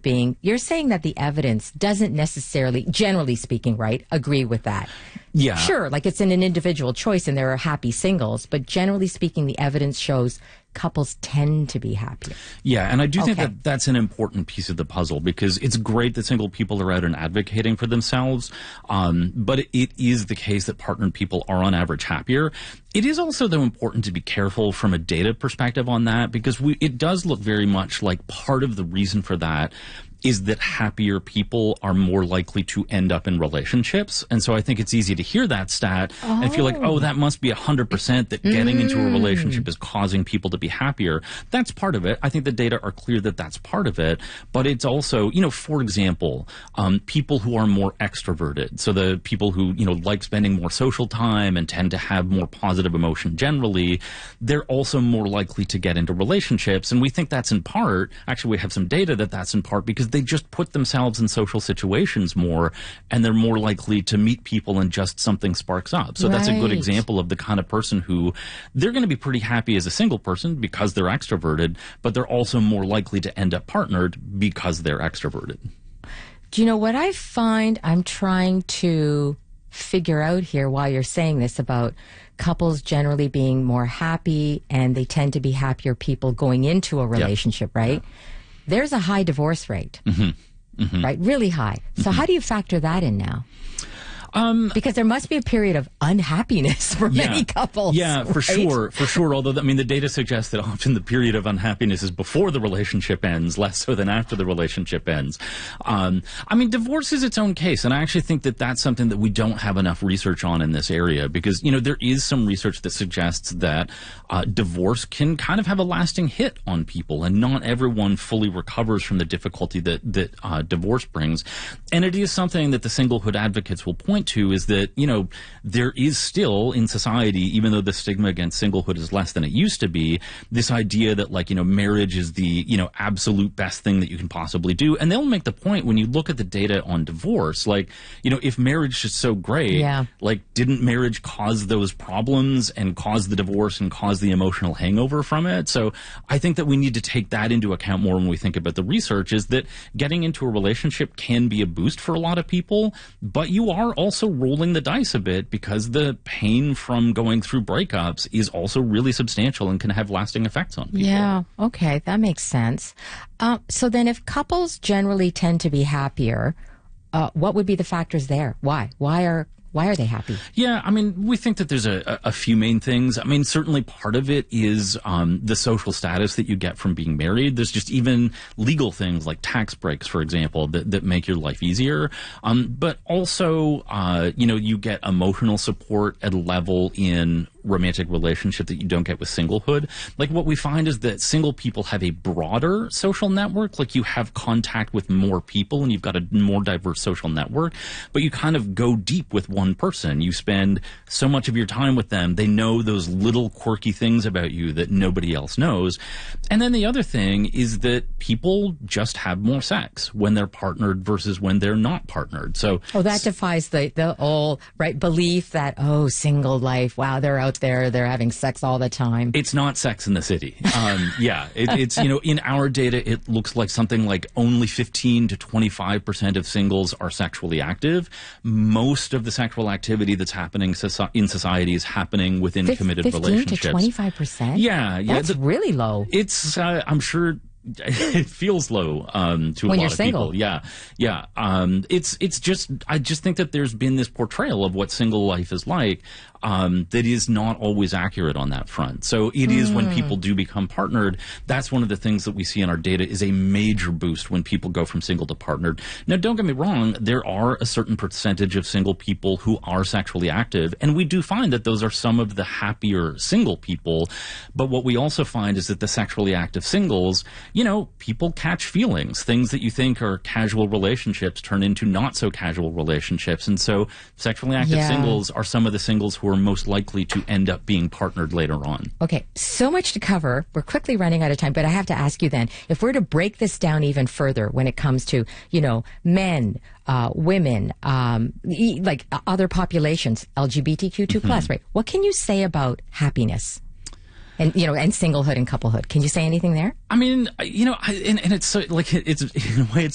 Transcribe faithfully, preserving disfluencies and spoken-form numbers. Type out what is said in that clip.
being, you're saying that the evidence doesn't necessarily, generally speaking, right, agree with that. Yeah. Sure, like it's in an individual choice and there are happy singles, but generally speaking, the evidence shows couples tend to be happier. Yeah, and I do think Okay. that that's an important piece of the puzzle, because it's great that single people are out and advocating for themselves, um, but it, it is the case that partnered people are on average happier. It is also, though, important to be careful from a data perspective on that, because we, it does look very much like part of the reason for that is that happier people are more likely to end up in relationships. And so I think it's easy to hear that stat oh. and feel like, oh, that must be one hundred percent that getting mm. into a relationship is causing people to be happier. That's part of it. I think the data are clear that that's part of it. But it's also, you know, for example, um, people who are more extroverted. So the people who, you know, like spending more social time and tend to have more positive emotion generally, they're also more likely to get into relationships. And we think that's in part, actually we have some data that that's in part because they just put themselves in social situations more, and they're more likely to meet people and just something sparks up. So right. that's a good example of the kind of person who they're going to be pretty happy as a single person because they're extroverted, but they're also more likely to end up partnered because they're extroverted. Do you know what I find I'm trying to figure out here while you're saying this about couples generally being more happy and they tend to be happier people going into a relationship, yep. right? Yeah. There's a high divorce rate, mm-hmm. Mm-hmm. right? Really high. So mm-hmm. how do you factor that in now? Um, because there must be a period of unhappiness for yeah, many couples. Yeah, for right? sure, for sure. Although, I mean, the data suggests that often the period of unhappiness is before the relationship ends, less so than after the relationship ends. Um, I mean, divorce is its own case, and I actually think that that's something that we don't have enough research on in this area, because, you know, there is some research that suggests that uh, divorce can kind of have a lasting hit on people, and not everyone fully recovers from the difficulty that, that uh, divorce brings. And it is something that the singlehood advocates will point to, is that, you know, there is still in society, even though the stigma against singlehood is less than it used to be, this idea that, like, you know, marriage is the, you know, absolute best thing that you can possibly do. And they'll make the point when you look at the data on divorce, like, you know, if marriage is so great, yeah. like, didn't marriage cause those problems and cause the divorce and cause the emotional hangover from it? So I think that we need to take that into account more when we think about the research, is that getting into a relationship can be a boost for a lot of people, but you are also rolling the dice a bit, because the pain from going through breakups is also really substantial and can have lasting effects on people. Yeah, okay, that makes sense. Uh, so then if couples generally tend to be happier, uh, what would be the factors there? Why? Why are Why are they happy? Yeah, I mean, we think that there's a, a few main things. I mean, certainly part of it is um, the social status that you get from being married. There's just even legal things like tax breaks, for example, that, that make your life easier. Um, but also, uh, you know, you get emotional support at a level in romantic relationship that you don't get with singlehood. Like, what we find is that single people have a broader social network. Like, you have contact with more people and you've got a more diverse social network, but you kind of go deep with one person. You spend so much of your time with them. They know those little quirky things about you that nobody else knows. And then the other thing is that people just have more sex when they're partnered versus when they're not partnered. So, oh, that defies the, the old, right, belief that, oh, single life, wow, they're out there, they're having sex all the time. It's not Sex in the City. Um, yeah, it, it's, you know, in our data, it looks like something like only fifteen to twenty-five percent of singles are sexually active. Most of the sexual activity that's happening in society is happening within F- committed fifteen relationships. to twenty-five percent? Yeah, yeah. That's the, really low. It's, uh, I'm sure... it feels low um, to a when lot you're of single. people. Yeah, yeah. Um, it's it's just I just think that there's been this portrayal of what single life is like um, that is not always accurate on that front. So it mm. is when people do become partnered. That's one of the things that we see in our data is a major boost when people go from single to partnered. Now, don't get me wrong. There are a certain percentage of single people who are sexually active, and we do find that those are some of the happier single people. But what we also find is that the sexually active singles, you know, people catch feelings. Things that you think are casual relationships turn into not so casual relationships. And so sexually active yeah. singles are some of the singles who are most likely to end up being partnered later on. Okay, so much to cover. We're quickly running out of time, but I have to ask you then, if we're to break this down even further when it comes to, you know, men, uh, women, um, e- like uh, other populations, L G B T Q two plus, mm-hmm. right? What can you say about happiness? And, you know, and singlehood and couplehood. Can you say anything there? I mean, you know, I, and, and it's so, like, it's, in a way, it's